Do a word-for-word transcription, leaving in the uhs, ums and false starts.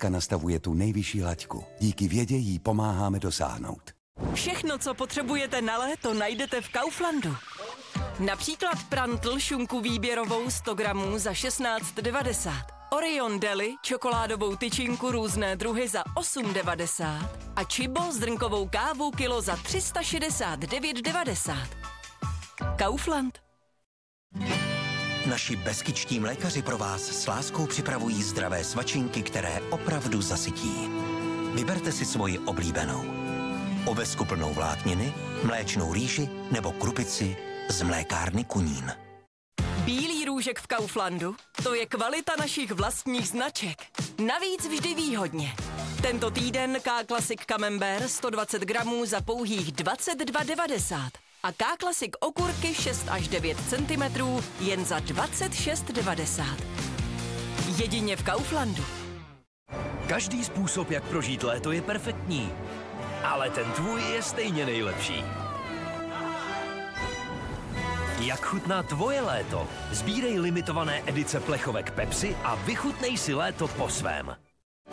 dneska nastavuje tu nejvyšší laťku. Díky vědě jí pomáháme dosáhnout. Všechno, co potřebujete na léto, najdete v Kauflandu. Například prantl šunku výběrovou sto gramů za šestnáct devadesát. Orion Deli čokoládovou tyčinku různé druhy za osm devadesát. A Chibo zrnkovou kávu kilo za tři sta šedesát devět devadesát. Kaufland. Naši beskičtí mlékaři pro vás s láskou připravují zdravé svačinky, které opravdu zasytí. Vyberte si svoji oblíbenou. Ovesku plnou vlákniny, mléčnou rýži nebo krupici z mlékárny Kunín. Bílý růžek v Kauflandu? To je kvalita našich vlastních značek. Navíc vždy výhodně. Tento týden K-Classic Camembert sto dvacet gramů za pouhých dvacet dva devadesát. A K-Classic okurky šest až devět centimetrů jen za dvacet šest devadesát. Jedině v Kauflandu. Každý způsob, jak prožít léto, je perfektní. Ale ten tvůj je stejně nejlepší. Jak chutná tvoje léto? Sbírej limitované edice plechovek Pepsi a vychutnej si léto po svém.